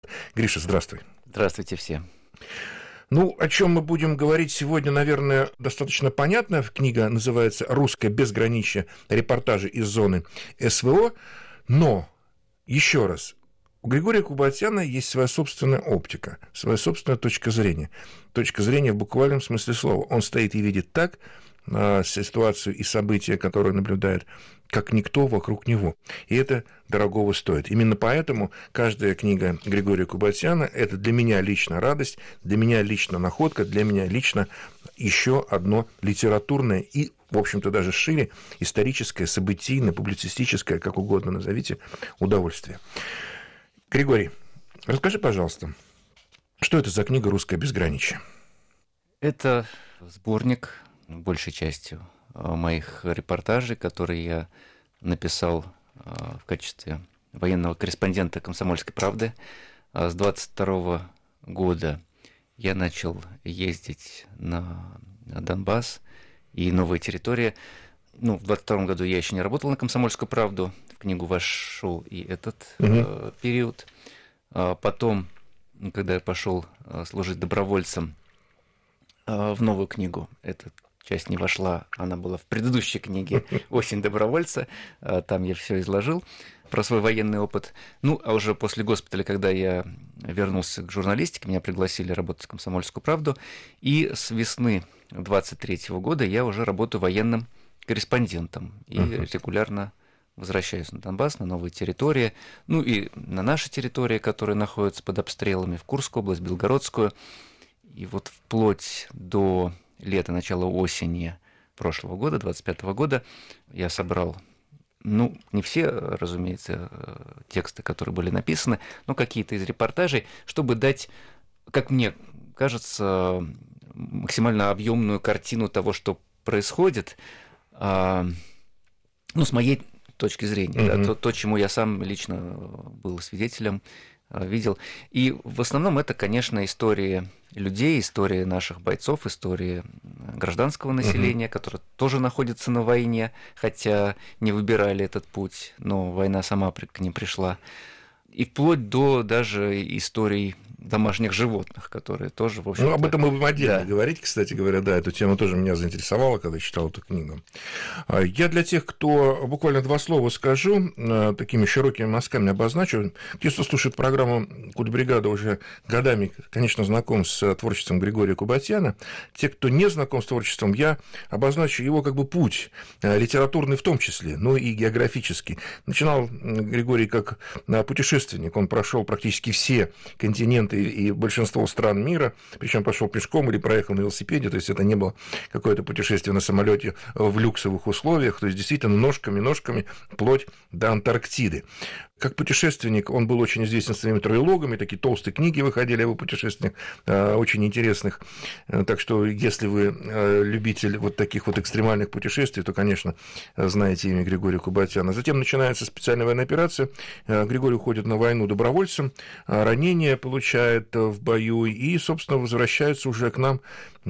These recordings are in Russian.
Гриша, здравствуй. Здравствуйте все. Ну, о чем мы будем говорить сегодня, наверное, достаточно понятно. Книга называется «Русское безграничье. Репортажи из зоны СВО». Но, еще раз, у Григория Кубатяна есть своя собственная оптика, своя собственная точка зрения. Точка зрения в буквальном смысле слова. Он стоит и видит так ситуацию и события, которые наблюдает, как никто вокруг него. И это дорогого стоит. Именно поэтому каждая книга Григория Кубатяна – это для меня лично радость, для меня лично находка, для меня лично еще одно литературное и, в общем-то, даже шире историческое, событийное, публицистическое, как угодно назовите, удовольствие. Григорий, расскажи, пожалуйста, что это за книга «Русское безграничье»? Это сборник, большей частью, моих репортажей, которые я написал в качестве военного корреспондента «Комсомольской правды». С 22 года я начал ездить на Донбасс и новые территории. Ну, в 22 году я еще не работал на «Комсомольскую правду», в книгу вошел и этот период. Потом, когда я пошел служить добровольцем, в новую книгу эта часть не вошла, она была в предыдущей книге «Осень добровольца», там я все изложил про свой военный опыт. Ну, а уже после госпиталя, когда я вернулся к журналистике, меня пригласили работать в «Комсомольскую правду», и с весны 23 года я уже работаю военным корреспондентом и регулярно возвращаюсь на Донбасс, на новые территории, ну и на наши территории, которые находятся под обстрелами, в Курскую область, Белгородскую. И вот вплоть до лета, начала осени прошлого года, 25 года, я собрал, ну, не все, разумеется, тексты, которые были написаны, но какие-то из репортажей, чтобы дать, как мне кажется, максимально объемную картину того, что происходит, ну, с моей точки зрения, да, то, чему я сам лично был свидетелем, видел. И в основном это, конечно, истории людей, истории наших бойцов, истории гражданского населения, которое тоже находится на войне, хотя не выбирали этот путь, но война сама к ним пришла. И вплоть до даже историй домашних животных, которые тоже, в общем-то... Ну, об этом мы будем отдельно говорить, кстати говоря, да, эту тему тоже меня заинтересовала, когда читал эту книгу. Я для тех, кто буквально два слова скажу, такими широкими мазками обозначу. Те, кто слушает программу «Культбригада», уже годами, конечно, знаком с творчеством Григория Кубатяна. Те, кто не знаком с творчеством, я обозначу его как бы путь, литературный в том числе, но и географический. Начинал Григорий как путешественник, он прошел практически все континенты и большинство стран мира, причем пошел пешком или проехал на велосипеде, то есть это не было какое-то путешествие на самолете в люксовых условиях, то есть действительно ножками, вплоть до Антарктиды. Как путешественник он был очень известен своими травелогами, такие толстые книги выходили о его путешествиях, очень интересных. Так что, если вы любитель вот таких вот экстремальных путешествий, то, конечно, знаете имя Григория Кубатяна. Затем начинается специальная военная операция. Григорий уходит на войну добровольцем, ранение получает в бою и, собственно, возвращается уже к нам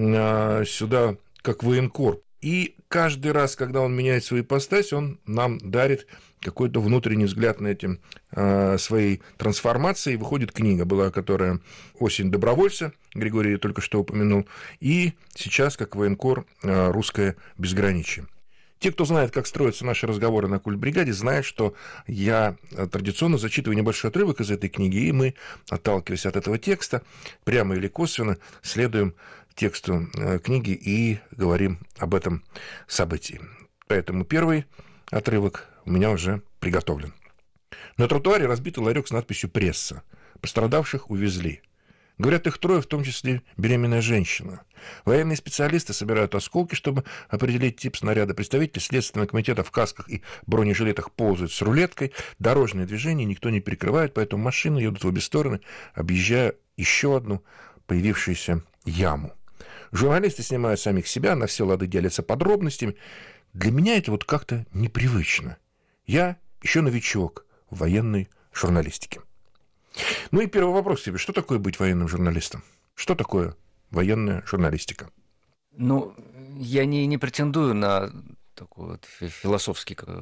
сюда как военкор. И каждый раз, когда он меняет свою ипостась, он нам дарит какой-то внутренний взгляд на эти своей трансформации. Выходит книга, была которая «Осень добровольца», Григорий только что упомянул, и сейчас, как военкор, «Русское безграничье». Те, кто знает, как строятся наши разговоры на Культбригаде, знают, что я традиционно зачитываю небольшой отрывок из этой книги, и мы, отталкиваясь от этого текста, прямо или косвенно следуем тексту книги и говорим об этом событии. Поэтому первый отрывок у меня уже приготовлен. На тротуаре разбитый ларек с надписью «Пресса». Пострадавших увезли. Говорят, их трое, в том числе беременная женщина. Военные специалисты собирают осколки, чтобы определить тип снаряда. Представители Следственного комитета в касках и бронежилетах ползают с рулеткой. Дорожное движение никто не перекрывает, поэтому машины едут в обе стороны, объезжая еще одну появившуюся яму. Журналисты снимают самих себя, на все лады делятся подробностями. Для меня это вот как-то непривычно. Я еще новичок в военной журналистике. Ну и первый вопрос тебе. Что такое быть военным журналистом? Что такое военная журналистика? Ну, я не претендую на такой вот философский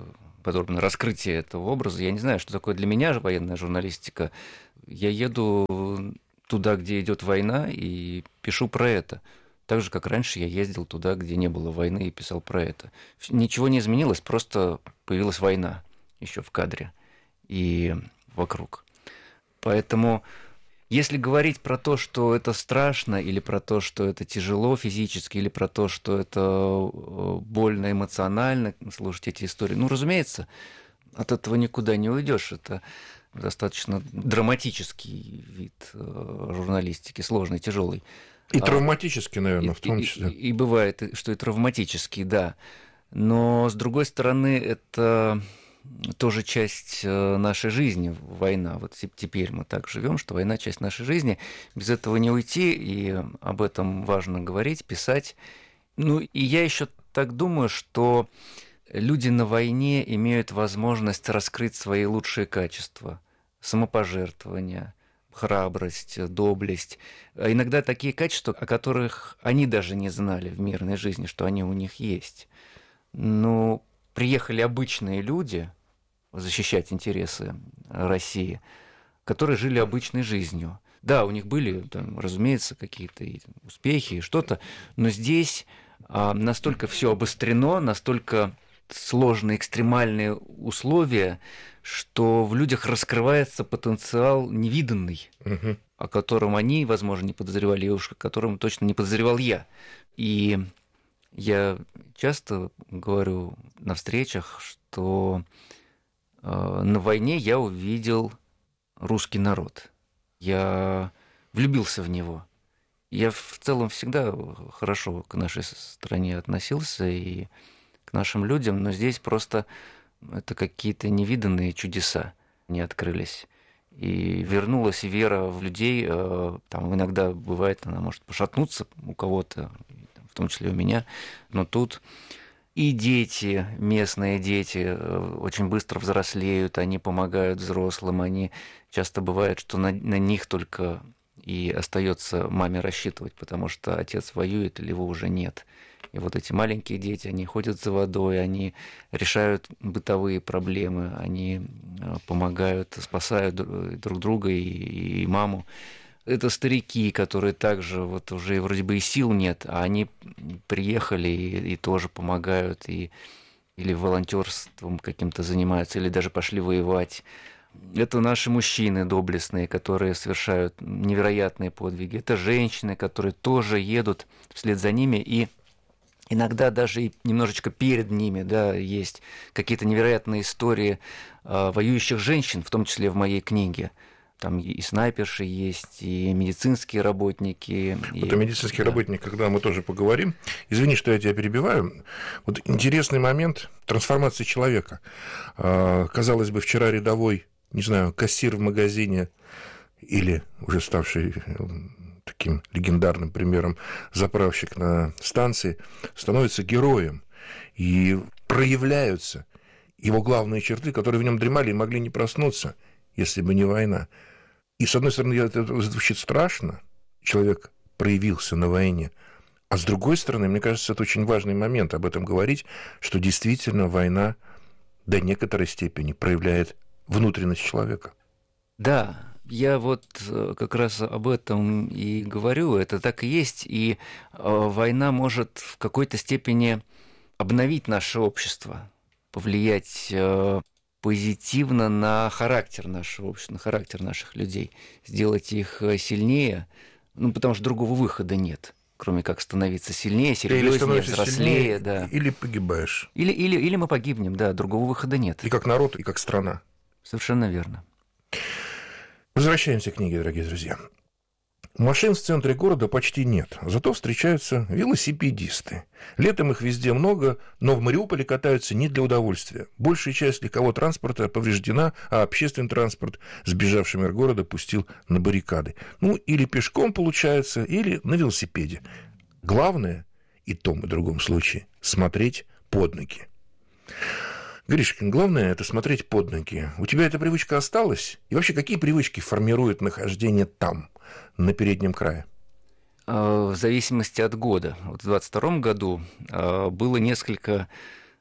подробное раскрытие этого образа. Я не знаю, что такое для меня же военная журналистика. Я еду туда, где идет война, и пишу про это. Так же, как раньше я ездил туда, где не было войны, и писал про это. Ничего не изменилось, просто появилась война еще в кадре и вокруг. Поэтому, если говорить про то, что это страшно, или про то, что это тяжело физически, или про то, что это больно эмоционально слушать эти истории, ну, разумеется, от этого никуда не уйдешь. Это достаточно драматический вид журналистики, сложный, тяжелый. И травматический, наверное, в том числе. И бывает, что и травматический, да. Но, с другой стороны, это тоже часть нашей жизни, война. Вот теперь мы так живем, что война – часть нашей жизни. Без этого не уйти, и об этом важно говорить, писать. Ну, и я еще так думаю, что люди на войне имеют возможность раскрыть свои лучшие качества. Самопожертвование, храбрость, доблесть. А иногда такие качества, о которых они даже не знали в мирной жизни, что они у них есть. Но приехали обычные люди защищать интересы России, которые жили обычной жизнью. Да, у них были, там, разумеется, какие-то успехи и что-то, но здесь настолько все обострено, настолько сложные экстремальные условия, что в людях раскрывается потенциал невиданный, о котором они, возможно, не подозревали, и уж о котором точно не подозревал я. И я часто говорю на встречах, что на войне я увидел русский народ. Я влюбился в него. Я в целом всегда хорошо к нашей стране относился и к нашим людям, но здесь просто это какие-то невиданные чудеса не открылись. И вернулась вера в людей. Там иногда бывает, она может пошатнуться у кого-то, в том числе у меня, но тут и дети, местные дети, очень быстро взрослеют, они помогают взрослым, они часто бывает, что на них только и остается маме рассчитывать, потому что отец воюет или его уже нет. И вот эти маленькие дети, они ходят за водой, они решают бытовые проблемы, они помогают, спасают друг друга и маму. Это старики, которые также вот уже вроде бы и сил нет, а они приехали и тоже помогают, или волонтерством каким-то занимаются, или даже пошли воевать. Это наши мужчины доблестные, которые совершают невероятные подвиги. Это женщины, которые тоже едут вслед за ними, и иногда даже и немножечко перед ними, да, есть какие-то невероятные истории воюющих женщин, в том числе в моей книге. Там и снайперши есть, и медицинские работники. Вот о медицинских работниках, когда мы тоже поговорим. Извини, что я тебя перебиваю. Вот интересный момент трансформации человека. Казалось бы, вчера рядовой, не знаю, кассир в магазине или уже ставший таким легендарным примером заправщик на станции становится героем. И проявляются его главные черты, которые в нем дремали и могли не проснуться, если бы не война. И, с одной стороны, это звучит страшно, человек проявился на войне, а с другой стороны, мне кажется, это очень важный момент об этом говорить, что действительно война до некоторой степени проявляет внутренность человека. Да, я вот как раз об этом и говорю, это так и есть, и война может в какой-то степени обновить наше общество, повлиять позитивно на характер нашего общества, на характер наших людей, сделать их сильнее, ну, потому что другого выхода нет, кроме как становиться сильнее, серьезнее, взрослее. Да. Или погибаешь. Или мы погибнем, да, другого выхода нет. И как народ, и как страна. Совершенно верно. Возвращаемся к книге, дорогие друзья. Машин в центре города почти нет, зато встречаются велосипедисты. Летом их везде много, но в Мариуполе катаются не для удовольствия. Большая часть легкового транспорта повреждена, а общественный транспорт, сбежавший мэр города, пустил на баррикады. Ну, или пешком получается, или на велосипеде. Главное, и в том и другом случае, смотреть под ноги. Гришкин, главное – это смотреть под ноги. У тебя эта привычка осталась? И вообще, какие привычки формируют нахождение там, на переднем крае? В зависимости от года. Вот в 2022 году было несколько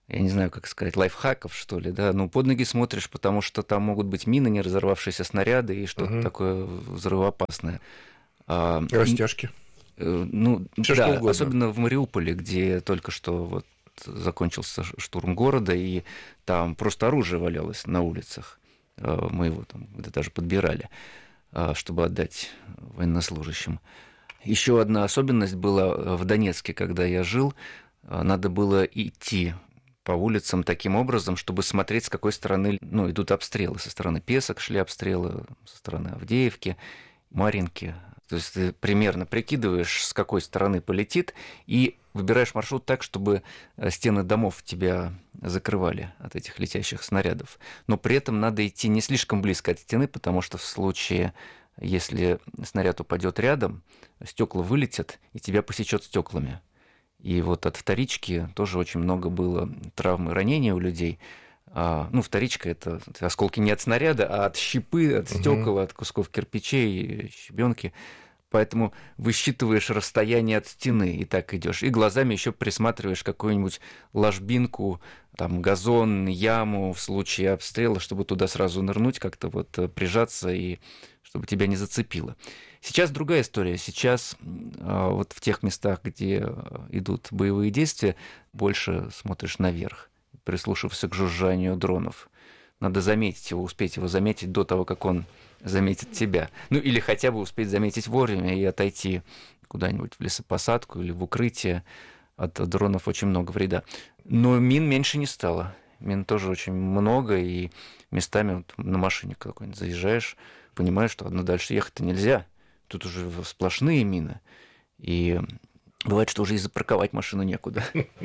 я не знаю, как сказать, лайфхаков, что ли, да, ну, под ноги смотришь, потому что там могут быть мины, не разорвавшиеся снаряды и что-то такое взрывоопасное. Растяжки. Ну, Всё, да, что угодно. особенно в Мариуполе, где только что вот закончился штурм города, и там просто оружие валялось на улицах. Мы его там даже подбирали, чтобы отдать военнослужащим. Еще одна особенность была в Донецке, когда я жил, надо было идти по улицам таким образом, чтобы смотреть, с какой стороны идут обстрелы. Со стороны Песок шли обстрелы, со стороны Авдеевки, Марьинки. То есть ты примерно прикидываешь, с какой стороны полетит, и выбираешь маршрут так, чтобы стены домов тебя закрывали от этих летящих снарядов. Но при этом надо идти не слишком близко от стены, потому что в случае, если снаряд упадет рядом, стекла вылетят, и тебя посечет стеклами. И вот от вторички тоже очень много было травм и ранений у людей. Вторичка — это осколки не от снаряда, а от щепы, от стекол, от кусков кирпичей, щебенки. Поэтому высчитываешь расстояние от стены и так идешь. И глазами еще присматриваешь какую-нибудь ложбинку, там, газон, яму в случае обстрела, чтобы туда сразу нырнуть, как-то вот прижаться и чтобы тебя не зацепило. Сейчас другая история. Сейчас вот в тех местах, где идут боевые действия, больше смотришь наверх, прислушиваешься к жужжанию дронов. Надо заметить его, успеть его заметить до того, как он заметит тебя. Ну, или хотя бы успеть заметить вовремя и отойти куда-нибудь в лесопосадку или в укрытие. От дронов очень много вреда. Но мин меньше не стало. Мин тоже очень много, и местами вот на машине какой-нибудь заезжаешь, понимаешь, что одно дальше ехать-то нельзя. Тут уже сплошные мины. И бывает, что уже и запарковать машину некуда.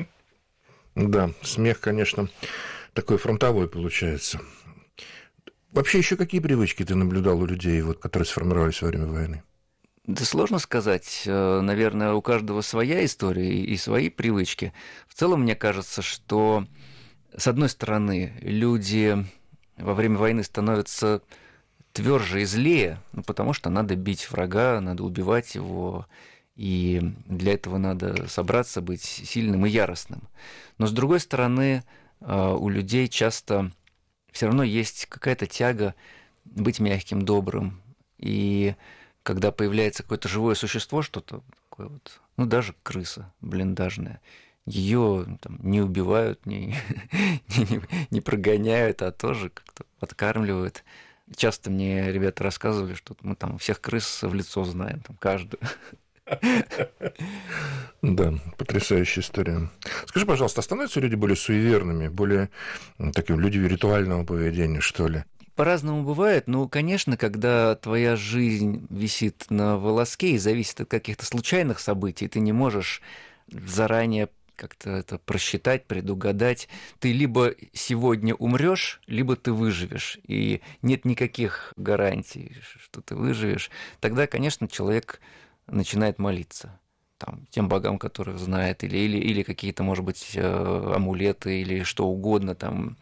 Да, смех, конечно, такой фронтовой получается. Вообще, еще какие привычки ты наблюдал у людей, вот, которые сформировались во время войны? Да сложно сказать. Наверное, у каждого своя история и свои привычки. В целом, мне кажется, что, с одной стороны, люди во время войны становятся тверже и злее, потому что надо бить врага, надо убивать его, и для этого надо собраться, быть сильным и яростным. Но, с другой стороны, у людей часто все равно есть какая-то тяга быть мягким, добрым. И когда появляется какое-то живое существо, что-то такое вот, даже крыса блиндажная, ее не убивают, не прогоняют, а тоже как-то подкармливают. Часто мне ребята рассказывали, что мы там всех крыс в лицо знаем, там каждую. Да, потрясающая история. Скажи, пожалуйста, становятся люди более суеверными, более таким людьми ритуального поведения, что ли? По-разному бывает. Конечно, когда твоя жизнь висит на волоске и зависит от каких-то случайных событий, ты не можешь заранее как-то это просчитать, предугадать. Ты либо сегодня умрешь, либо ты выживешь. И нет никаких гарантий, что ты выживешь. Тогда, конечно, человек начинает молиться тем богам, которых знает, или какие-то, может быть, амулеты, или что угодно,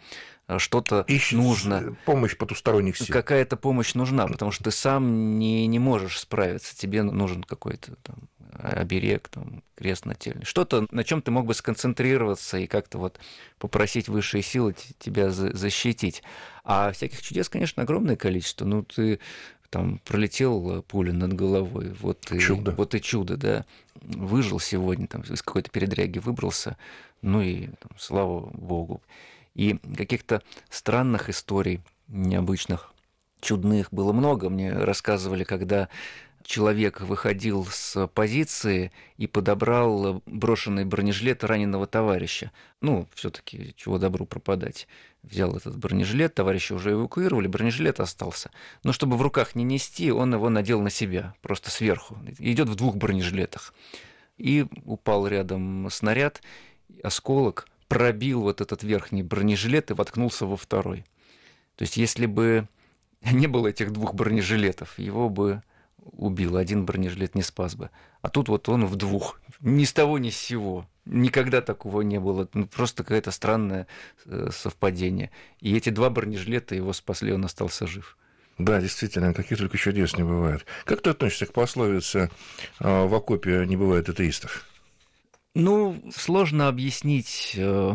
что-то нужно. Помощь потусторонних сил. Какая-то помощь нужна, потому что ты сам не можешь справиться. Тебе нужен какой-то оберег, крест нательный. Что-то, на чем ты мог бы сконцентрироваться и как-то вот попросить высшие силы тебя защитить. А всяких чудес, конечно, огромное количество. Ты пролетел пуля над головой, вот и чудо, да. Выжил сегодня, из какой-то передряги выбрался, слава богу. И каких-то странных историй, необычных, чудных было много. Мне рассказывали, когда человек выходил с позиции и подобрал брошенный бронежилет раненого товарища. Все-таки чего добру пропадать. Взял этот бронежилет, товарища уже эвакуировали, бронежилет остался. Но чтобы в руках не нести, он его надел на себя, просто сверху. Идет в 2 бронежилетах. И упал рядом снаряд, осколок, пробил вот этот верхний бронежилет и воткнулся во второй. То есть, если бы не было этих 2 бронежилетов, его бы убил, 1 бронежилет не спас бы. А тут вот он в 2, ни с того ни с сего. Никогда такого не было. Просто какое-то странное совпадение. И эти 2 бронежилета его спасли, он остался жив. Да, действительно, каких только чудес не бывает. Как ты относишься к пословице «в окопе не бывает атеистов»? Сложно объяснить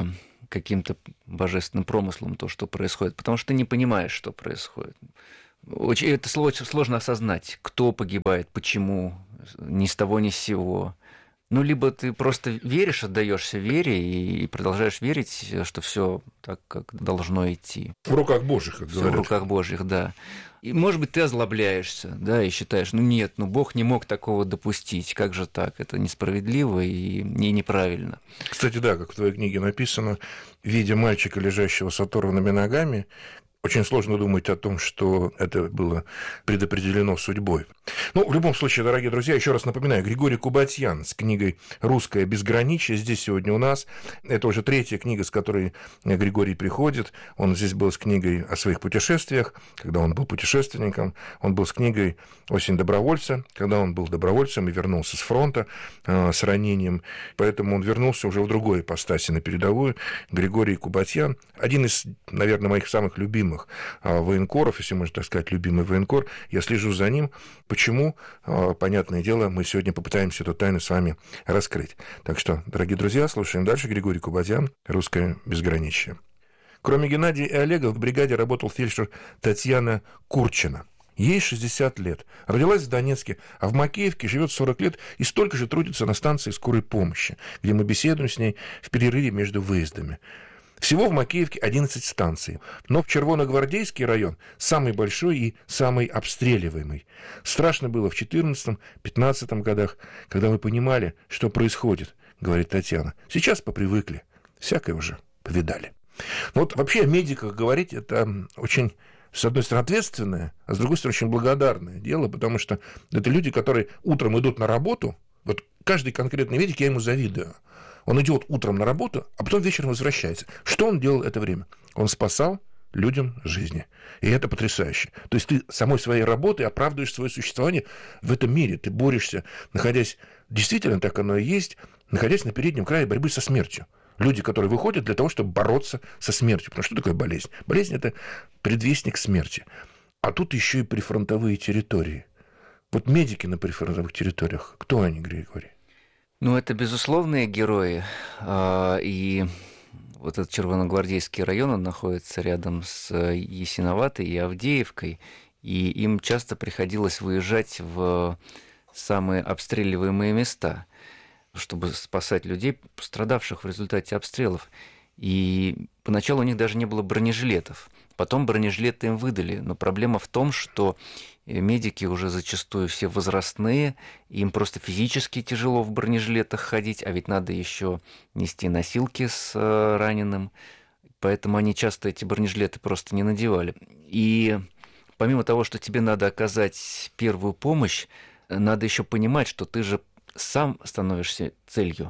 каким-то божественным промыслом то, что происходит, потому что ты не понимаешь, что происходит. Очень, это сложно осознать, кто погибает, почему, ни с того, ни с сего. Ну, либо ты просто веришь, отдаешься вере и продолжаешь верить, что все так, как должно идти. В руках Божьих, как говорят. В руках Божьих, да. И, может быть, ты озлобляешься, да, и считаешь, ну нет, ну Бог не мог такого допустить, как же так, это несправедливо и неправильно. Кстати, да, как в твоей книге написано, видя мальчика, лежащего с оторванными ногами, очень сложно думать о том, что это было предопределено судьбой. Ну, в любом случае, дорогие друзья, еще раз напоминаю, Григорий Кубатьян с книгой «Русское безграничие» здесь сегодня у нас. Это уже третья книга, с которой Григорий приходит. Он здесь был с книгой о своих путешествиях, когда он был путешественником. Он был с книгой «Осень добровольца», когда он был добровольцем и вернулся с фронта с ранением. Поэтому он вернулся уже в другой ипостаси на передовую. Григорий Кубатьян, один из, наверное, моих самых любимых военкоров, если можно так сказать, любимый военкор. Я слежу за ним. Почему? Понятное дело, мы сегодня попытаемся эту тайну с вами раскрыть. Так что, дорогие друзья, слушаем дальше. Григорий Кубатьян, «Русское безграничие». Кроме Геннадия и Олега, в бригаде работал фельдшер Татьяна Курчина. Ей 60 лет. Родилась в Донецке, а в Макеевке живет 40 лет и столько же трудится на станции скорой помощи, где мы беседуем с ней в перерыве между выездами. Всего в Макеевке 11 станций, но в Червоногвардейский район самый большой и самый обстреливаемый. Страшно было в 14-15 годах, когда мы понимали, что происходит, говорит Татьяна. Сейчас попривыкли, всякое уже повидали. Вот вообще о медиках говорить, это очень, с одной стороны, ответственное, а с другой стороны, очень благодарное дело, потому что это люди, которые утром идут на работу, вот каждый конкретный медик, я ему завидую. Он идет утром на работу, а потом вечером возвращается. Что он делал это время? Он спасал людям жизни. И это потрясающе. То есть ты самой своей работой оправдываешь свое существование в этом мире. Ты борешься, находясь, действительно так оно и есть, находясь на переднем крае борьбы со смертью. Люди, которые выходят для того, чтобы бороться со смертью. Потому что такое болезнь? Болезнь – это предвестник смерти. А тут еще и прифронтовые территории. Вот медики на прифронтовых территориях. Кто они, Григорий? Ну, это безусловные герои. И вот этот Червоногвардейский район, он находится рядом с Ясиноватой и Авдеевкой. И им часто приходилось выезжать в самые обстреливаемые места, чтобы спасать людей, пострадавших в результате обстрелов. И поначалу у них даже не было бронежилетов. Потом бронежилеты им выдали. Но проблема в том, что медики уже зачастую все возрастные, им просто физически тяжело в бронежилетах ходить, а ведь надо еще нести носилки с раненым. Поэтому они часто эти бронежилеты просто не надевали. И помимо того, что тебе надо оказать первую помощь, надо еще понимать, что ты же сам становишься целью.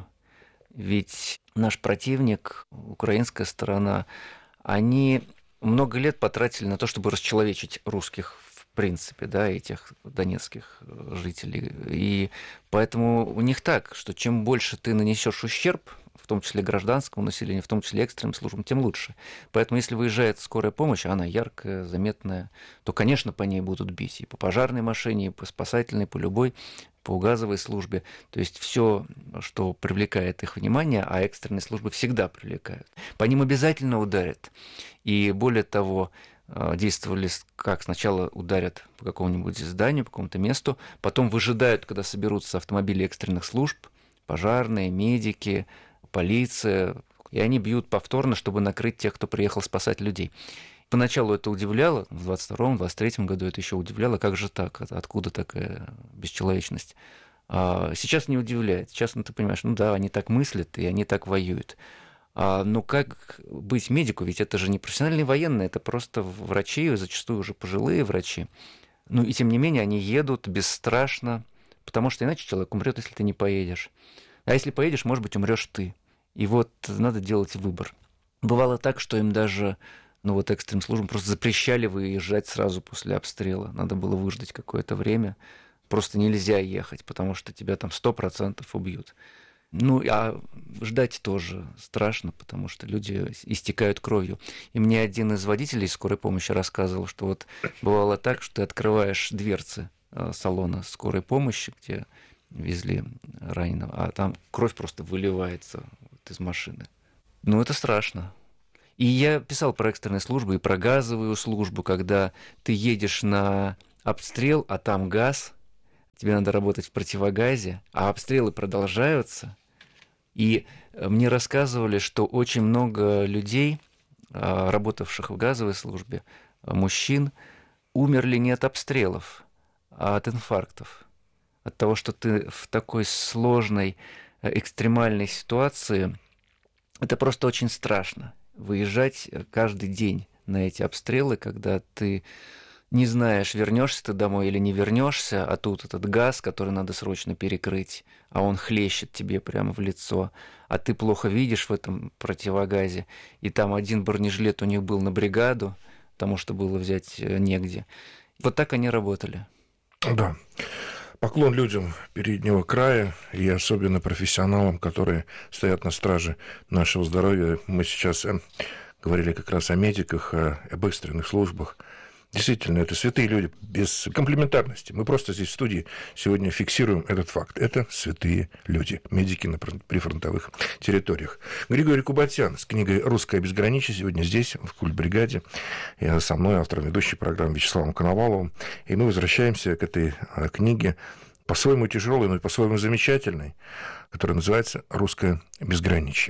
Ведь наш противник, украинская сторона, они много лет потратили на то, чтобы расчеловечить русских в принципе, да, этих донецких жителей. И поэтому у них так, что чем больше ты нанесешь ущерб, в том числе гражданскому населению, в том числе экстренным службам, тем лучше. Поэтому если выезжает скорая помощь, она яркая, заметная, то, конечно, по ней будут бить и по пожарной машине, и по спасательной, по любой, по газовой службе. То есть все, что привлекает их внимание, а экстренные службы всегда привлекают. По ним обязательно ударят. И более того, действовали, как сначала ударят по какому-нибудь зданию, по какому-то месту, потом выжидают, когда соберутся автомобили экстренных служб, пожарные, медики, полиция, и они бьют повторно, чтобы накрыть тех, кто приехал спасать людей. Поначалу это удивляло, в 22-м, 23-м году это еще удивляло, как же так, откуда такая бесчеловечность. А сейчас не удивляет, сейчас ты понимаешь, ну да, они так мыслят, и они так воюют. Но как быть медику, ведь это же не профессиональные военные, это просто врачи, зачастую уже пожилые врачи. Ну и тем не менее они едут бесстрашно, потому что иначе человек умрет, если ты не поедешь. А если поедешь, может быть, умрешь ты. И вот надо делать выбор. Бывало так, что им даже, экстренным службам просто запрещали выезжать сразу после обстрела. Надо было выждать какое-то время. Просто нельзя ехать, потому что тебя там 100% убьют. А ждать тоже страшно, потому что люди истекают кровью. И мне один из водителей скорой помощи рассказывал, что вот бывало так, что ты открываешь дверцы салона скорой помощи, где везли раненого, а там кровь просто выливается из машины. Ну, это страшно. И я писал про экстренные службы и про газовую службу, когда ты едешь на обстрел, а там газ, тебе надо работать в противогазе, а обстрелы продолжаются. И мне рассказывали, что очень много людей, работавших в газовой службе, мужчин, умерли не от обстрелов, а от инфарктов. От того, что ты в такой сложной, экстремальной ситуации, это просто очень страшно. Выезжать каждый день на эти обстрелы, когда ты не знаешь, вернешься ты домой или не вернешься, а тут этот газ, который надо срочно перекрыть, а он хлещет тебе прямо в лицо, а ты плохо видишь в этом противогазе, и там один бронежилет у них был на бригаду, потому что было взять негде. Вот так они работали. Да. Поклон людям переднего края и особенно профессионалам, которые стоят на страже нашего здоровья. Мы сейчас говорили как раз о медиках, об экстренных службах. Действительно, это святые люди без комплементарности. Мы просто здесь в студии сегодня фиксируем этот факт. Это святые люди, медики на прифронтовых территориях. Григорий Кубатян с книгой «Русское безграничье» сегодня здесь, в Культбригаде. Я со мной, автором ведущей программы Вячеславом Коноваловым. И мы возвращаемся к этой книге, по-своему тяжелой, но и по-своему замечательной, которая называется «Русское безграничье».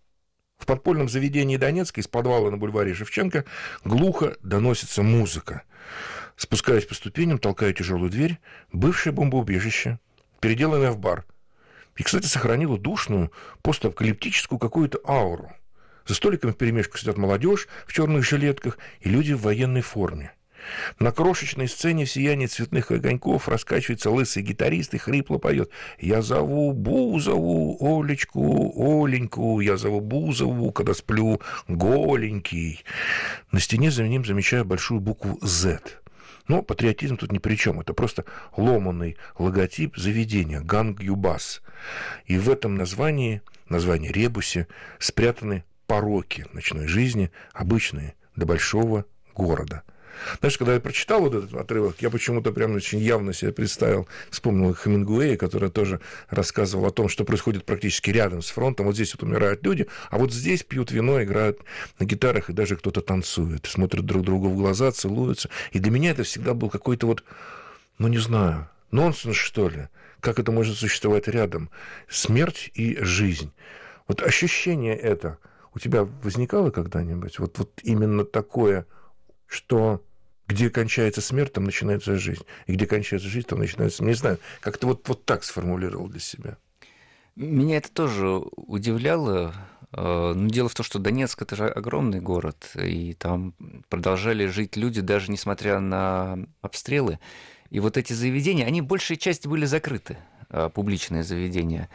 В подпольном заведении Донецка из подвала на бульваре Шевченко глухо доносится музыка. Спускаясь по ступеням, толкая тяжелую дверь, бывшее бомбоубежище, переделанное в бар. И, кстати, сохранило душную постапокалиптическую какую-то ауру. За столиками вперемешку сидят молодежь в черных жилетках и люди в военной форме. На крошечной сцене в сиянии цветных огоньков раскачивается лысый гитарист и хрипло поет: «Я зову Бузову, Олечку, Оленьку, я зову Бузову, когда сплю голенький». На стене за ним замечаю большую букву «З». Но патриотизм тут ни при чем. Это просто ломаный логотип заведения «Ганг-Юбас». И в этом названии ребусе, спрятаны пороки ночной жизни, обычные, до большого города. Знаешь, когда я прочитал вот этот отрывок, я почему-то прям очень явно себе представил, вспомнил Хемингуэя, который тоже рассказывал о том, что происходит практически рядом с фронтом. Вот здесь вот умирают люди, а вот здесь пьют вино, играют на гитарах, и даже кто-то танцует, смотрят друг другу в глаза, целуются. И для меня это всегда был какой-то вот, ну, не знаю, нонсенс, что ли. Как это может существовать рядом? Смерть и жизнь. Вот ощущение это у тебя возникало когда-нибудь? Вот именно такое, что где кончается смерть, там начинается жизнь. И где кончается жизнь, там начинается... Не знаю, как-то вот так сформулировал для себя. Меня это тоже удивляло. Но дело в том, что Донецк – это же огромный город, и там продолжали жить люди, даже несмотря на обстрелы. И вот эти заведения, они большей части были закрыты, публичные заведения.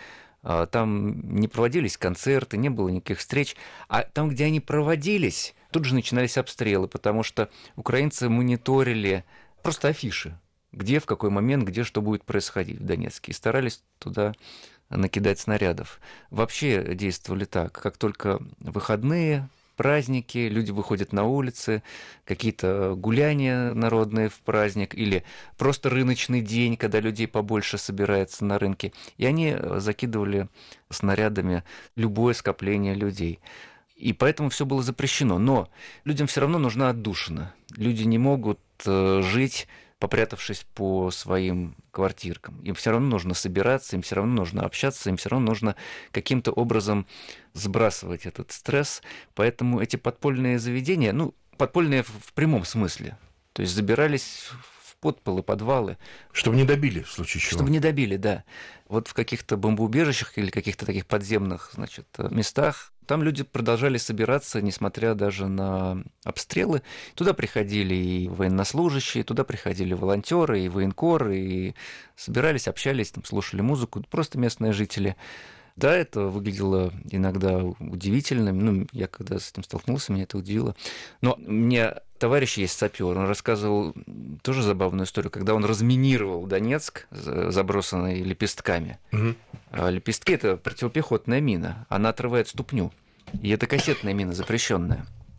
Там не проводились концерты, не было никаких встреч. А там, где они проводились, тут же начинались обстрелы, потому что украинцы мониторили просто афиши, где, в какой момент, где что будет происходить в Донецке, и старались туда накидать снарядов. Вообще действовали так: как только выходные, праздники, люди выходят на улицы, какие-то гуляния народные в праздник или просто рыночный день, когда людей побольше собирается на рынке, и они закидывали снарядами любое скопление людей. И поэтому все было запрещено. Но людям все равно нужна отдушина. Люди не могут жить, попрятавшись по своим квартиркам. Им все равно нужно собираться, им все равно нужно общаться, им все равно нужно каким-то образом сбрасывать этот стресс. Поэтому эти подпольные заведения, ну, подпольные в прямом смысле, то есть забирались в подполы, подвалы. Чтобы не добили, в случае чего. Чтобы не добили, да. Вот в каких-то бомбоубежищах или каких-то таких подземных, значит, местах там люди продолжали собираться, несмотря даже на обстрелы. Туда приходили и военнослужащие, туда приходили волонтеры, и военкоры, и собирались, общались, там, слушали музыку, просто местные жители. Да, это выглядело иногда удивительным. Ну, я когда с этим столкнулся, меня это удивило. Но у меня товарищ есть сапер, он рассказывал тоже забавную историю, когда он разминировал Донецк, забросанный лепестками. Угу. А лепестки – это противопехотная мина, она отрывает ступню. И это кассетная мина, запрещенная.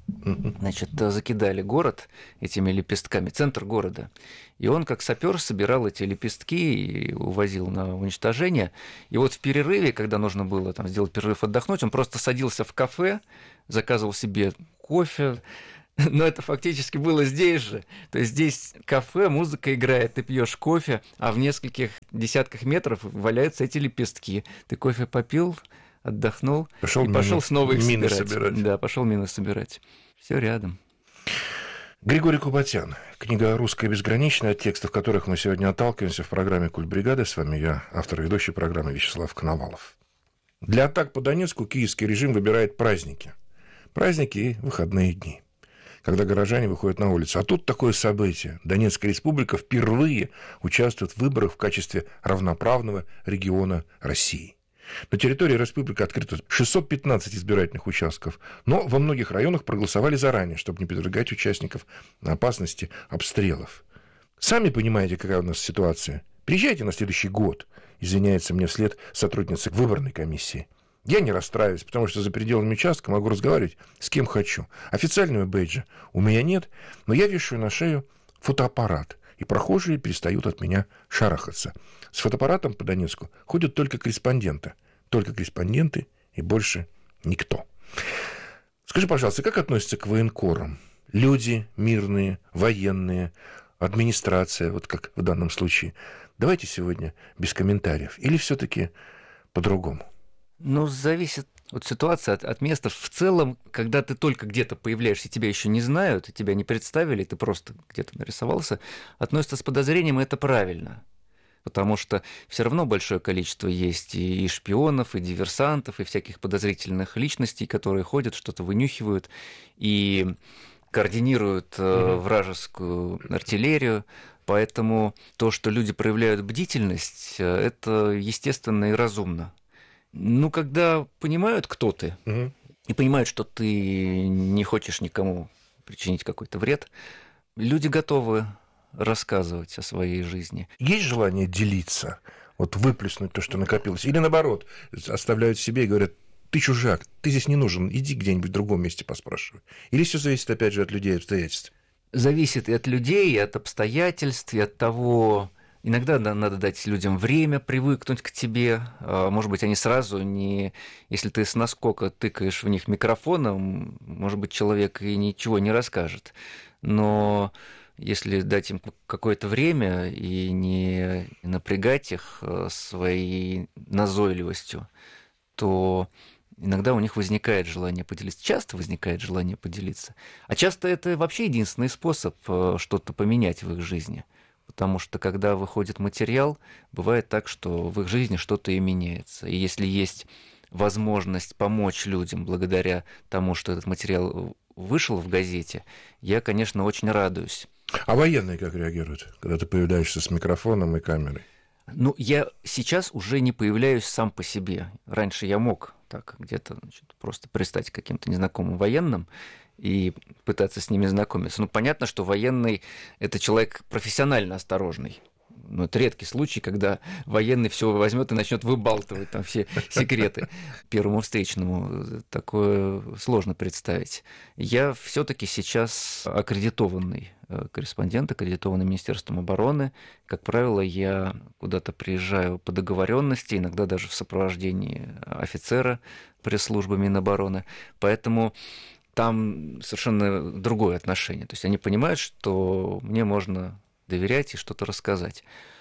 Значит, закидали город этими лепестками, центр города. И он, как сапер, собирал эти лепестки и увозил на уничтожение. И вот в перерыве, когда нужно было там сделать перерыв, отдохнуть, он просто садился в кафе, заказывал себе кофе. Но это фактически было здесь же. То есть здесь кафе, музыка играет, ты пьешь кофе, а в нескольких десятках метров валяются эти лепестки. Ты кофе попил, отдохнул и пошел снова их собирать. Да, пошел мины собирать. Все рядом. Григорий Купатян. Книга «Русская безграничная», от текстов которых мы сегодня отталкиваемся в программе «Культбригада». С вами я, автор и ведущий программы Вячеслав Коновалов. Для атак по Донецку киевский режим выбирает праздники. Праздники и выходные дни, когда горожане выходят на улицу. А тут такое событие. Донецкая республика впервые участвует в выборах в качестве равноправного региона России. На территории республики открыто 615 избирательных участков, но во многих районах проголосовали заранее, чтобы не подвергать участников опасности обстрелов. Сами понимаете, какая у нас ситуация. Приезжайте на следующий год, извиняется мне вслед сотрудница выборной комиссии. Я не расстраиваюсь, потому что за пределами участка могу разговаривать с кем хочу. Официального бейджа у меня нет, но я вешаю на шею фотоаппарат, и прохожие перестают от меня шарахаться. С фотоаппаратом по Донецку ходят только корреспонденты и больше никто. Скажи, пожалуйста, как относятся к военкорам? Люди мирные, военные, администрация, вот как в данном случае. Давайте сегодня без комментариев. Или все-таки по-другому? Ну, зависит от ситуации, от места. В целом, когда ты только где-то появляешься, тебя еще не знают, тебя не представили, ты просто где-то нарисовался, относятся с подозрением, и это правильно. Потому что все равно большое количество есть и шпионов, и диверсантов, и всяких подозрительных личностей, которые ходят, что-то вынюхивают и координируют вражескую артиллерию. Поэтому то, что люди проявляют бдительность, это естественно и разумно. Ну, когда понимают, кто ты, и понимают, что ты не хочешь никому причинить какой-то вред, люди готовы рассказывать о своей жизни. Есть желание делиться, вот выплеснуть то, что накопилось? Или наоборот, оставляют себе и говорят: ты чужак, ты здесь не нужен, иди где-нибудь в другом месте поспрашивай? Или все зависит, опять же, от людей и обстоятельств? Зависит и от людей, и от обстоятельств, и от того... Иногда надо дать людям время привыкнуть к тебе. Может быть, они сразу не... Если ты с наскока тыкаешь в них микрофоном, может быть, человек и ничего не расскажет. Но если дать им какое-то время и не напрягать их своей назойливостью, то иногда у них возникает желание поделиться. Часто возникает желание поделиться. А часто это вообще единственный способ что-то поменять в их жизни. Потому что, когда выходит материал, бывает так, что в их жизни что-то и меняется. И если есть возможность помочь людям благодаря тому, что этот материал вышел в газете, я, конечно, очень радуюсь. А военные как реагируют, когда ты появляешься с микрофоном и камерой? Ну, я сейчас уже не появляюсь сам по себе. Раньше я мог так где-то просто пристать к каким-то незнакомым военным и пытаться с ними знакомиться. Ну, понятно, что военный – это человек профессионально осторожный. Но это редкий случай, когда военный все возьмет и начнет выбалтывать там все секреты первому встречному. Такое сложно представить. Я все-таки сейчас аккредитованный корреспондент, аккредитованный Министерством обороны. Как правило, я куда-то приезжаю по договоренности, иногда даже в сопровождении офицера пресс-службы Минобороны. Поэтому там совершенно другое отношение. То есть они понимают, что мне можно доверять и что-то рассказать.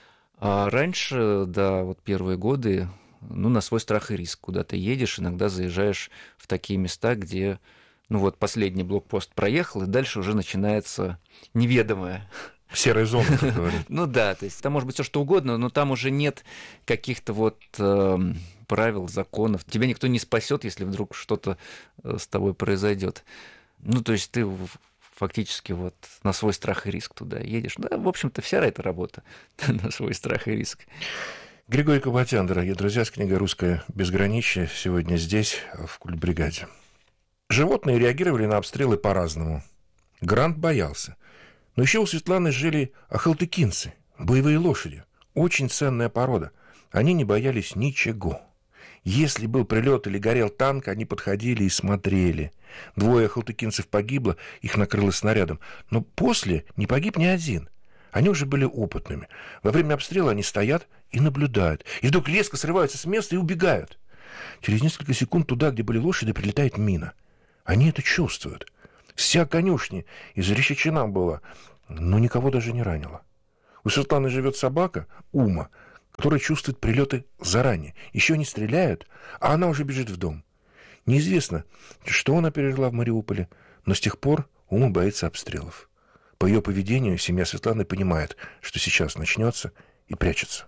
А раньше, да, вот первые годы, ну, на свой страх и риск. Куда ты едешь, иногда заезжаешь в такие места, где, ну, вот последний блокпост проехал, и дальше уже начинается неведомое. Серая зона, как говорят. Ну да, то есть там может быть все что угодно, но там уже нет каких-то вот правил, законов. Тебя никто не спасет, если вдруг что-то с тобой произойдет. Ну, то есть ты фактически вот на свой страх и риск туда едешь. Да, в общем-то, вся эта работа на свой страх и риск. Григорий Купатян, дорогие друзья, с книгой «Русская безграничье» сегодня здесь, в Культбригаде. Животные реагировали на обстрелы по-разному. Грант боялся. Но еще у Светланы жили ахалтыкинцы, боевые лошади. Очень ценная порода. Они не боялись ничего. Если был прилет или горел танк, они подходили и смотрели. 2 халтыкинцев погибло, их накрыло снарядом. Но после не погиб ни один. Они уже были опытными. Во время обстрела они стоят и наблюдают. И вдруг резко срываются с места и убегают. Через несколько секунд туда, где были лошади, прилетает мина. Они это чувствуют. Вся конюшня изрешечена была, но никого даже не ранило. У Светланы живет собака, Ума, которая чувствует прилеты заранее. Еще не стреляют, а она уже бежит в дом. Неизвестно, что она пережила в Мариуполе, но с тех пор Ума боится обстрелов. По ее поведению семья Светланы понимает, что сейчас начнется, и прячется.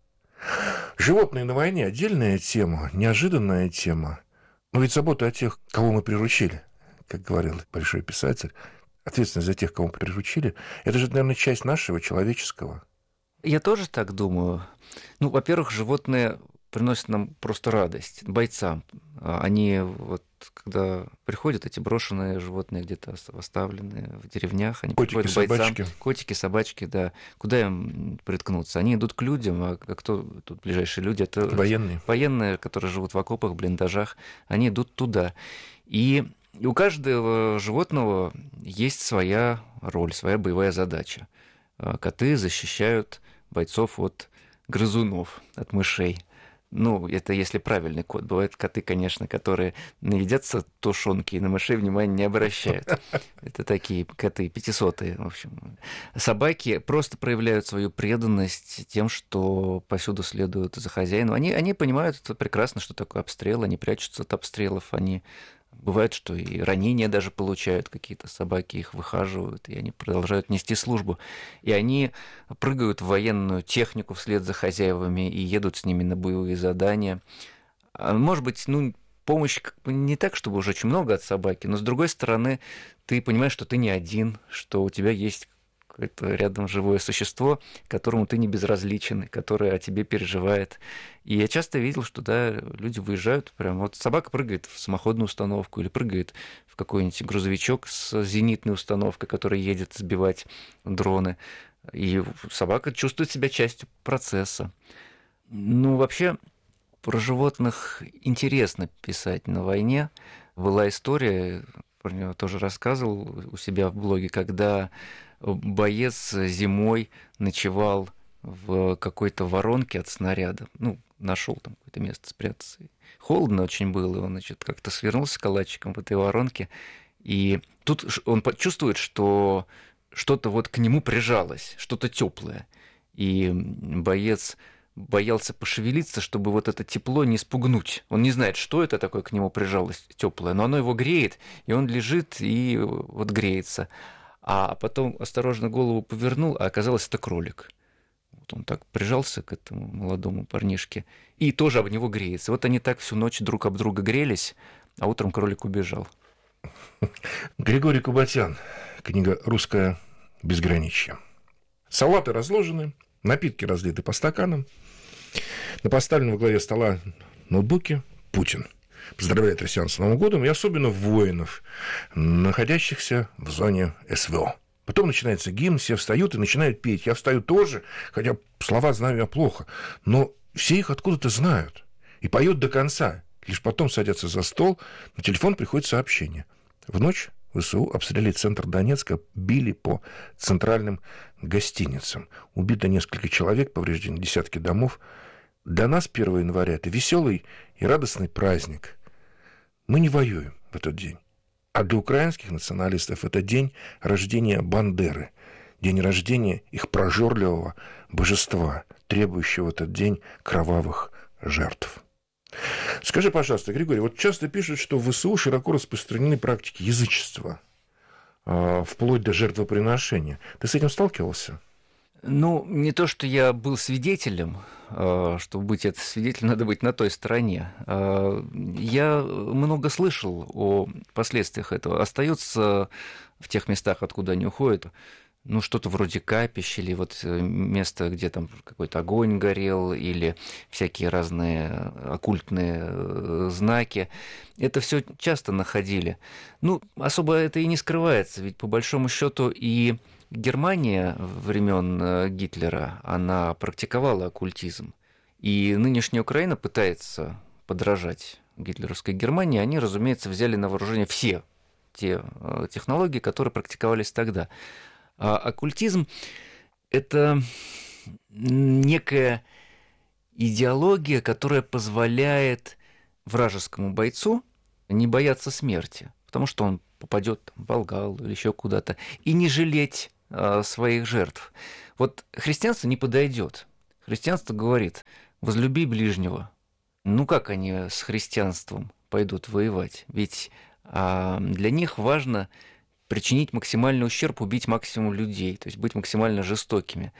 Животные на войне – отдельная тема, неожиданная тема. Но ведь забота о тех, кого мы приручили, как говорил большой писатель, ответственность за тех, кого мы приручили, это же, наверное, часть нашего человеческого. Я тоже так думаю. Ну, во-первых, животные приносят нам просто радость, бойцам. Они вот, когда приходят эти брошенные животные, где-то оставленные в деревнях, они Котики, приходят к бойцам. собачки. Котики, собачки, да. Куда им приткнуться? Они идут к людям, а кто тут ближайшие люди? Это Военные. Военные, которые живут в окопах, блиндажах. Они идут туда. И у каждого животного есть своя роль, своя боевая задача. Коты защищают бойцов от грызунов, от мышей. Ну, это если правильный кот. Бывают коты, конечно, которые наедятся тушенки и на мышей внимания не обращают. Это такие коты, 500-е, в общем. Собаки просто проявляют свою преданность тем, что повсюду следуют за хозяином. Они понимают прекрасно, что такое обстрел, они прячутся от обстрелов, они... Бывает, что и ранения даже получают какие-то собаки, их выхаживают, и они продолжают нести службу. И они прыгают в военную технику вслед за хозяевами и едут с ними на боевые задания. Может быть, помощь не так, чтобы уже очень много от собаки, но с другой стороны, ты понимаешь, что ты не один, что у тебя есть какое-то рядом живое существо, которому ты не безразличен, которое о тебе переживает. И я часто видел, что да, люди выезжают, прям вот собака прыгает в самоходную установку или прыгает в какой-нибудь грузовичок с зенитной установкой, который едет сбивать дроны. И собака чувствует себя частью процесса. Ну, вообще, про животных интересно писать на войне. Была история, про нее тоже рассказывал у себя в блоге, когда боец зимой ночевал в какой-то воронке от снаряда. Ну, нашел там какое-то место спрятаться. Холодно очень было, и он, значит, как-то свернулся калачиком в этой воронке. И тут он чувствует, что что-то вот к нему прижалось, что-то теплое. И боец боялся пошевелиться, чтобы вот это тепло не спугнуть. Он не знает, что это такое к нему прижалось теплое, но оно его греет, и он лежит и вот греется. А потом осторожно голову повернул, а оказалось, это кролик. Вот он так прижался к этому молодому парнишке и тоже об него греется. Вот они так всю ночь друг об друга грелись, а утром кролик убежал. Григорий Кубатян. Книга «Русское безграничье». Салаты разложены, напитки разлиты по стаканам. На поставленном во главе стола ноутбуке Путин поздравляет россиян с Новым годом, и особенно воинов, находящихся в зоне СВО. Потом начинается гимн, все встают и начинают петь. Я встаю тоже, хотя слова знаю я плохо, но все их откуда-то знают и поют до конца. Лишь потом садятся за стол, на телефон приходит сообщение. В ночь ВСУ обстреляли центр Донецка, били по центральным гостиницам. Убито несколько человек, повреждены десятки домов. Для нас 1 января – это веселый и радостный праздник. Мы не воюем в этот день. А для украинских националистов это день рождения Бандеры, день рождения их прожорливого божества, требующего в этот день кровавых жертв. Скажи, пожалуйста, Григорий, вот часто пишут, что в ВСУ широко распространены практики язычества, вплоть до жертвоприношения. Ты с этим сталкивался? Ну, не то, что я был свидетелем, чтобы быть это свидетелем, надо быть на той стороне. Я много слышал о последствиях этого. Остается в тех местах, откуда они уходят, ну, что-то вроде капищ, или вот место, где там какой-то огонь горел, или всякие разные оккультные знаки. Это все часто находили. Ну, особо это и не скрывается, ведь по большому счету и Германия времен Гитлера, она практиковала оккультизм. И нынешняя Украина пытается подражать гитлеровской Германии, они, разумеется, взяли на вооружение все те технологии, которые практиковались тогда. А оккультизм – это некая идеология, которая позволяет вражескому бойцу не бояться смерти, потому что он попадет в Волгалу или еще куда-то, и не жалеть своих жертв. Вот христианство не подойдет. Христианство говорит: возлюби ближнего. Ну как они с христианством пойдут воевать? Ведь для них важно причинить максимальный ущерб, убить максимум людей, то есть быть максимально жестокими.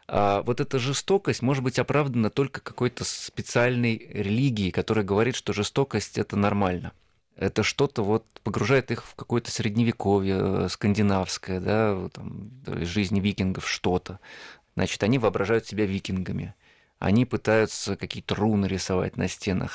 А вот эта жестокость может быть оправдана только какой-то специальной религией, которая говорит, что жестокость – это нормально. Это что-то вот погружает их в какое-то средневековье скандинавское, да, там, из жизни викингов что-то. Значит, они воображают себя викингами. Они пытаются какие-то руны рисовать на стенах.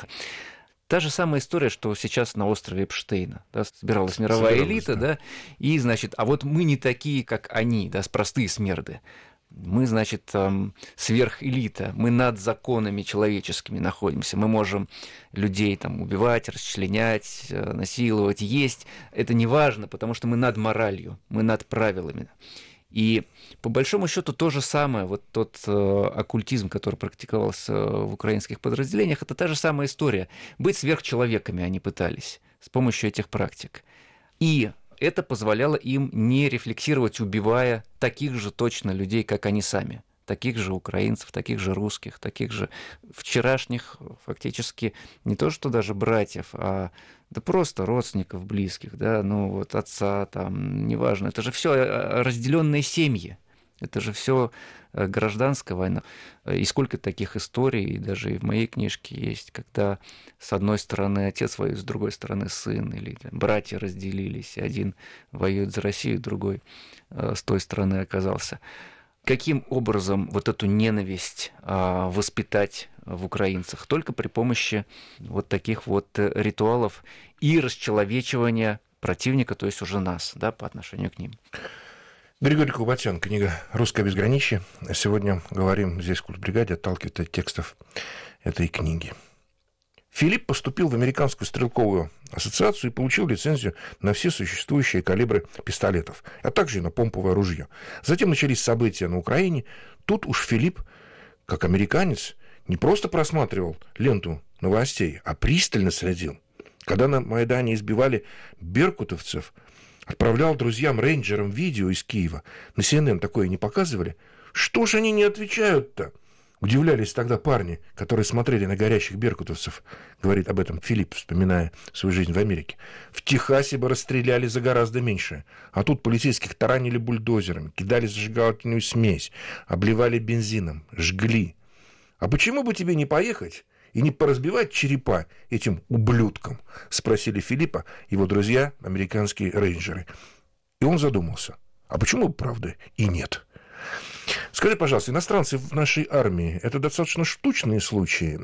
Та же самая история, что сейчас на острове Эпштейна. Да, собиралась мировая элита, да, и, значит, а вот мы не такие, как они, да, простые смерды. Мы, значит, сверхэлита, мы над законами человеческими находимся, мы можем людей там убивать, расчленять, насиловать, есть. Это не важно, потому что мы над моралью, мы над правилами. И по большому счету то же самое, вот тот оккультизм, который практиковался в украинских подразделениях, это та же самая история. Быть сверхчеловеками они пытались с помощью этих практик. И это позволяло им не рефлексировать, убивая таких же точно людей, как они сами. Таких же украинцев, таких же русских, таких же вчерашних, фактически, не то что даже братьев, а да просто родственников близких, да, ну вот отца там, неважно. Это же все разделенные семьи. Это же все гражданская война. И сколько таких историй, и даже и в моей книжке есть, когда с одной стороны отец воюет, с другой стороны сын, или братья разделились, один воюет за Россию, другой с той стороны оказался. Каким образом вот эту ненависть воспитать в украинцах? Только при помощи вот таких вот ритуалов и расчеловечивания противника, то есть уже нас, да, по отношению к ним. Григорий Кулбатян, книга «Русское безграничье». Сегодня говорим здесь в «Культбригаде», отталкиваясь от текстов этой книги. Филипп поступил в Американскую стрелковую ассоциацию и получил лицензию на все существующие калибры пистолетов, а также и на помповое ружье. Затем начались события на Украине. Тут уж Филипп, как американец, не просто просматривал ленту новостей, а пристально следил. Когда на Майдане избивали беркутовцев, отправлял друзьям-рейнджерам видео из Киева. На CNN такое не показывали. Что ж они не отвечают-то? Удивлялись тогда парни, которые смотрели на горящих беркутовцев. Говорит об этом Филипп, вспоминая свою жизнь в Америке. В Техасе бы расстреляли за гораздо меньше. А тут полицейских таранили бульдозерами, кидали зажигательную смесь, обливали бензином, жгли. А почему бы тебе не поехать и не поразбивать черепа этим ублюдкам? Спросили Филиппа его друзья, американские рейнджеры. И он задумался. А почему, правда, и нет? Скажи, пожалуйста, иностранцы в нашей армии – это достаточно штучные случаи?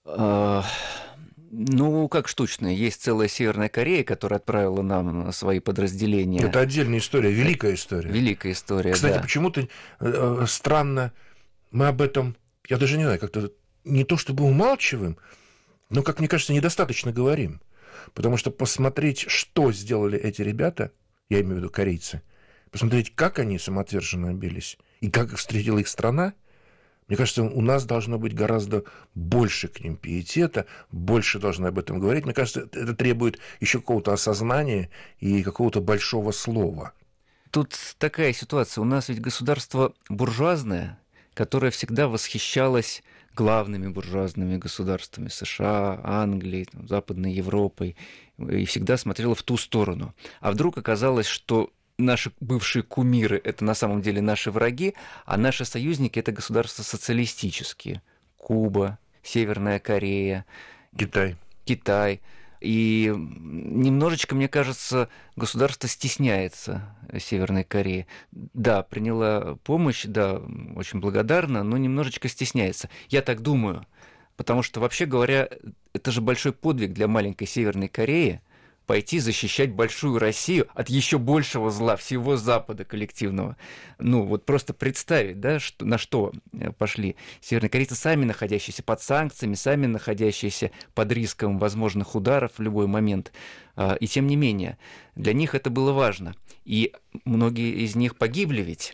Ну, как штучные. Есть целая Северная Корея, которая отправила нам свои подразделения. Это отдельная история, великая история. Великая история, кстати, да. Почему-то странно мы об этом, я даже не знаю, как-то не то чтобы умалчиваем, но, как мне кажется, недостаточно говорим. Потому что посмотреть, что сделали эти ребята, я имею в виду корейцы, посмотреть, как они самоотверженно бились, и как их встретила их страна, мне кажется, у нас должно быть гораздо больше к ним пиетета, больше должны об этом говорить. Мне кажется, это требует еще какого-то осознания и какого-то большого слова. Тут такая ситуация. У нас ведь государство буржуазное, которое всегда восхищалось главными буржуазными государствами США, Англией, Западной Европой, и всегда смотрело в ту сторону. А вдруг оказалось, что наши бывшие кумиры – это на самом деле наши враги, а наши союзники – это государства социалистические. Куба, Северная Корея, Китай. И немножечко, мне кажется, государство стесняется Северной Кореи. Да, приняла помощь, да, очень благодарна, но немножечко стесняется. Я так думаю, потому что, вообще говоря, это же большой подвиг для маленькой Северной Кореи пойти защищать большую Россию от еще большего зла всего Запада коллективного. Ну, вот просто представить, да, на что пошли севернокорейцы, сами находящиеся под санкциями, сами находящиеся под риском возможных ударов в любой момент. И тем не менее, для них это было важно. И многие из них погибли ведь.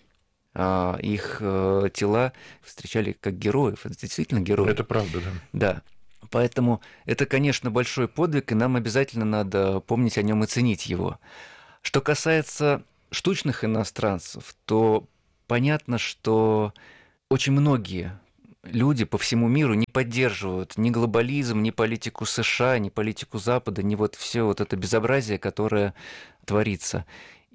Их тела встречали как героев. Это действительно герои. Это правда, да. Да. Поэтому это, конечно, большой подвиг, и нам обязательно надо помнить о нем и ценить его. Что касается штучных иностранцев, то понятно, что очень многие люди по всему миру не поддерживают ни глобализм, ни политику США, ни политику Запада, ни вот все вот это безобразие, которое творится.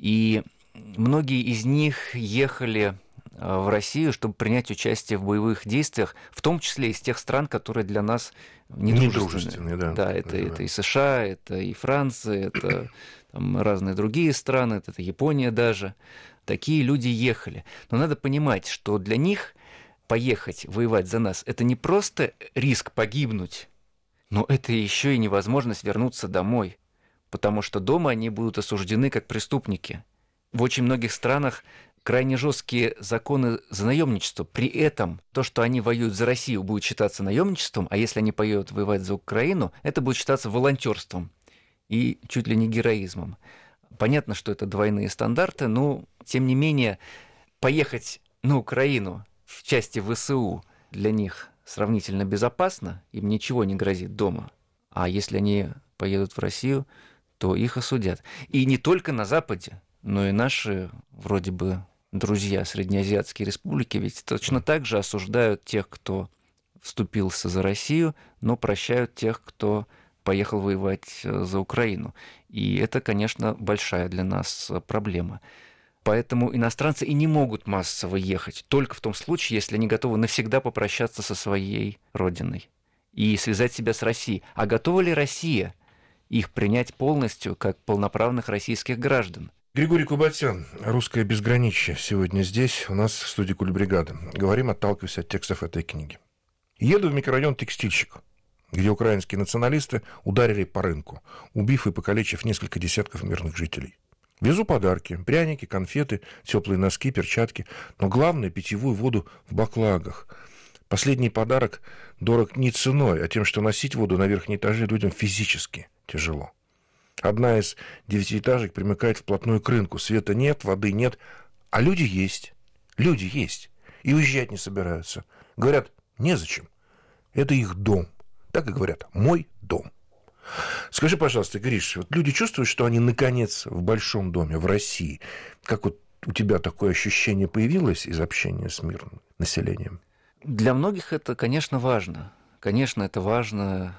И многие из них ехали в Россию, чтобы принять участие в боевых действиях, в том числе из тех стран, которые для нас недружественные. Да, да, это и США, это и Франция, это там разные другие страны, это Япония даже. Такие люди ехали. Но надо понимать, что для них поехать воевать за нас – это не просто риск погибнуть, но это еще и невозможность вернуться домой, потому что дома они будут осуждены как преступники. В очень многих странах крайне жесткие законы за наемничество. При этом то, что они воюют за Россию, будет считаться наемничеством, а если они поедут воевать за Украину, это будет считаться волонтерством и чуть ли не героизмом. Понятно, что это двойные стандарты, но, тем не менее, поехать на Украину в части ВСУ для них сравнительно безопасно, им ничего не грозит дома. А если они поедут в Россию, то их осудят. И не только на Западе, но и наши, вроде бы, друзья среднеазиатские республики ведь точно так же осуждают тех, кто вступился за Россию, но прощают тех, кто поехал воевать за Украину. И это, конечно, большая для нас проблема. Поэтому иностранцы и не могут массово ехать, только в том случае, если они готовы навсегда попрощаться со своей родиной и связать себя с Россией. А готова ли Россия их принять полностью как полноправных российских граждан? Григорий Кубатян, «Русское безграничье», сегодня здесь, у нас в студии «Культбригады». Говорим, отталкиваясь от текстов этой книги. Еду в микрорайон «Текстильщик», где украинские националисты ударили по рынку, убив и покалечив несколько десятков мирных жителей. Везу подарки, пряники, конфеты, теплые носки, перчатки, но главное – питьевую воду в баклагах. Последний подарок дорог не ценой, а тем, что носить воду на верхние этажи людям физически тяжело. Одна из 9-этажек примыкает вплотную к рынку. Света нет, воды нет, а люди есть. Люди есть. И уезжать не собираются. Говорят, незачем. Это их дом. Так и говорят, мой дом. Скажи, пожалуйста, Гриш, вот люди чувствуют, что они наконец в большом доме, в России? Как вот у тебя такое ощущение появилось из общения с мирным населением? Для многих это, конечно, важно. Конечно, это важно,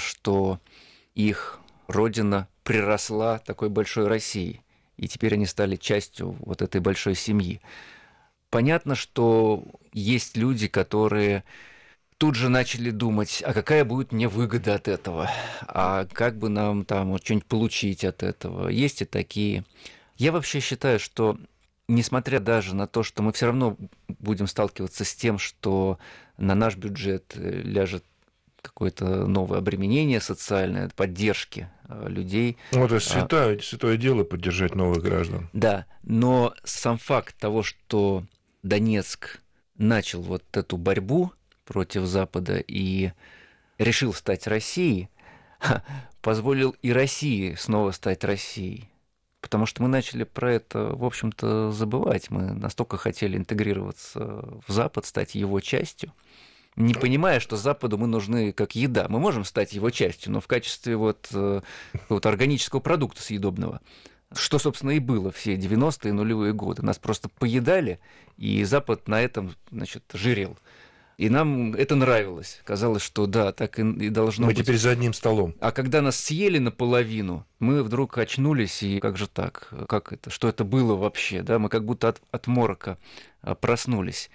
что их родина приросла такой большой России, и теперь они стали частью вот этой большой семьи. Понятно, что есть люди, которые тут же начали думать, а какая будет мне выгода от этого, а как бы нам там что-нибудь получить от этого. Есть и такие. Я вообще считаю, что несмотря даже на то, что мы все равно будем сталкиваться с тем, что на наш бюджет ляжет какое-то новое обременение социальное, поддержки людей. Ну, это святое дело поддержать новых граждан. Да, но сам факт того, что Донецк начал вот эту борьбу против Запада и решил стать Россией, позволил и России снова стать Россией. Потому что мы начали про это, в общем-то, забывать. Мы настолько хотели интегрироваться в Запад, стать его частью, не понимая, что Западу мы нужны как еда. Мы можем стать его частью, но в качестве вот органического продукта съедобного. Что, собственно, и было все 90-е и нулевые годы. Нас просто поедали, и Запад на этом, значит, жирел. И нам это нравилось. Казалось, что да, так и должно быть. Мы теперь за одним столом. А когда нас съели наполовину, мы вдруг очнулись, и как же так? Как это? Что это было вообще? Да? Мы как будто от морока проснулись.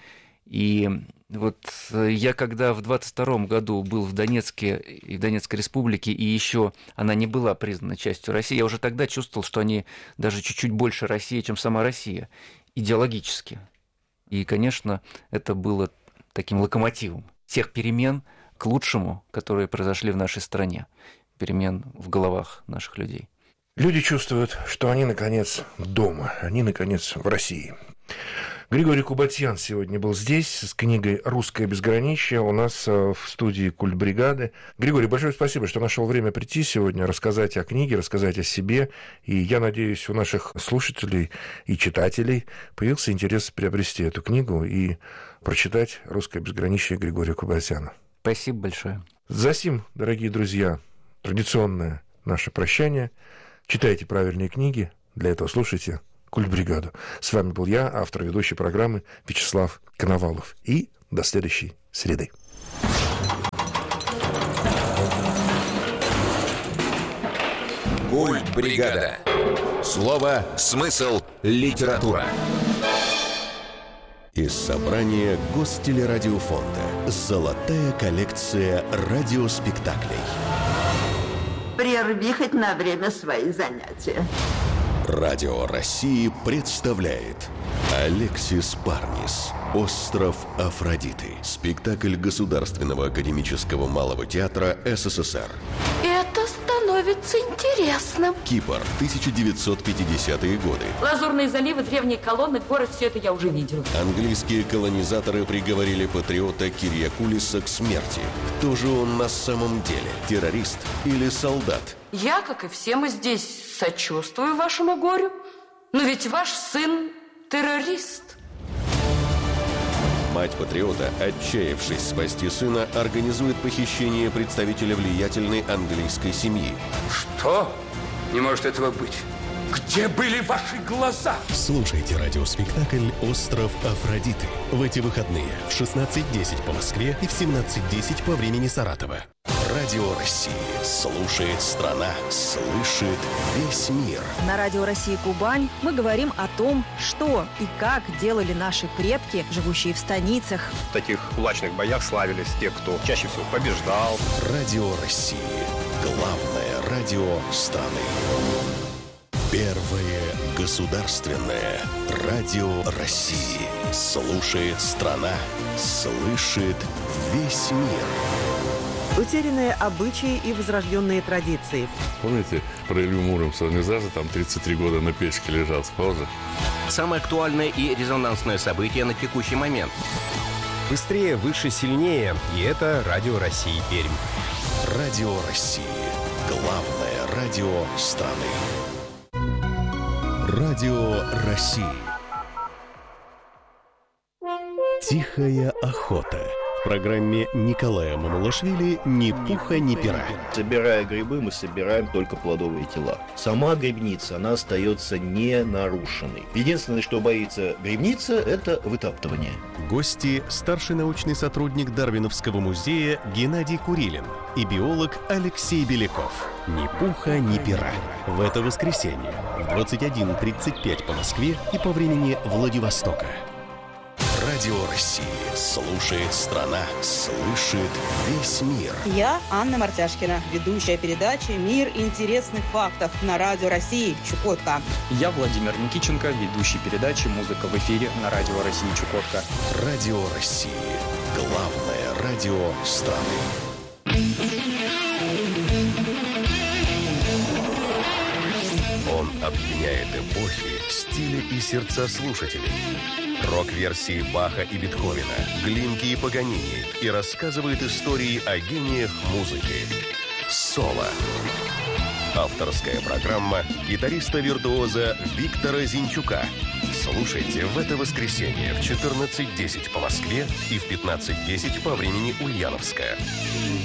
И вот я когда в 22-м году был в Донецке и в Донецкой республике, и еще она не была признана частью России, я уже тогда чувствовал, что они даже чуть-чуть больше России, чем сама Россия, идеологически. И, конечно, это было таким локомотивом тех перемен к лучшему, которые произошли в нашей стране, перемен в головах наших людей. Люди чувствуют, что они, наконец, дома, они, наконец, в России. Григорий Кубатьян сегодня был здесь с книгой «Русское безграничье» у нас в студии «Культбригады». Григорий, большое спасибо, что нашел время прийти сегодня, рассказать о книге, рассказать о себе. И я надеюсь, у наших слушателей и читателей появился интерес приобрести эту книгу и прочитать «Русское безграничье» Григория Кубатьяна. Спасибо большое. Засим, дорогие друзья, традиционное наше прощание. Читайте правильные книги, для этого слушайте «Культбригаду». С вами был я, автор ведущей программы Вячеслав Коновалов. И до следующей среды. Культбригада. Слово, смысл, литература. Из собрания Гостелерадиофонда «Золотая коллекция радиоспектаклей». Прерви хоть на время свои занятия. Радио России представляет Алексис Парнис. «Остров Афродиты». Спектакль Государственного академического малого театра СССР. Это становится интересным. Кипр, 1950-е годы. Лазурные заливы, древние колонны, город, все это я уже видел. Английские колонизаторы приговорили патриота Кириакулиса к смерти. Кто же он на самом деле? Террорист или солдат? Я, как и все мы здесь, сочувствую вашему горю. Но ведь ваш сын террорист. Мать патриота, отчаявшись спасти сына, организует похищение представителя влиятельной английской семьи. Что? Не может этого быть. Где были ваши глаза? Слушайте радиоспектакль «Остров Афродиты» в эти выходные в 16:10 по Москве и в 17:10 по времени Саратова. Радио России. Слушает страна, слышит весь мир. На Радио России Кубань мы говорим о том, что и как делали наши предки, живущие в станицах. В таких кулачных боях славились те, кто чаще всего побеждал. Радио России. Главное радио страны. Первое государственное радио России. Слушает страна, слышит весь мир. Утерянные обычаи и возрожденные традиции. Помните, про Илью Муромца Низаза, там 33 года на печке лежал с паузы? Самое актуальное и резонансное событие на текущий момент. Быстрее, выше, сильнее. И это Радио России Пермь. Радио России. Главное радио страны. Радио России. Тихая охота. В программе Николая Мамулашвили «Ни пуха, ни пера». Собирая грибы, мы собираем только плодовые тела. Сама грибница, она остается не нарушенной. Единственное, что боится грибница, это вытаптывание. Гости – старший научный сотрудник Дарвиновского музея Геннадий Курилин и биолог Алексей Беляков. «Ни пуха, ни пера». В это воскресенье в 21:35 по Москве и по времени Владивостока. Радио России. Слушает страна, слышит весь мир. Я Анна Мартяшкина, ведущая передачи «Мир интересных фактов» на Радио России Чукотка. Я Владимир Никиченко, ведущий передачи «Музыка в эфире» на Радио России Чукотка. Радио России. Главное радио страны. Он объединяет эпохи, стили и сердца слушателей. Рок-версии Баха и Бетховена, Глинки и Паганини и рассказывает истории о гениях музыки. Соло. Авторская программа гитариста-виртуоза Виктора Зинчука. Слушайте в это воскресенье в 14:10 по Москве и в 15:10 по времени Ульяновска.